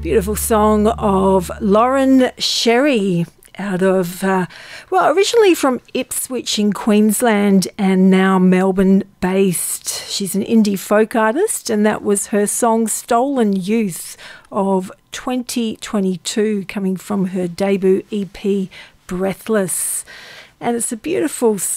Beautiful song of Lauren Sherry out of, originally from Ipswich in Queensland and now Melbourne-based. She's an indie folk artist, and that was her song Stolen Youth of 2022, coming from her debut EP Breathless. And it's a beautiful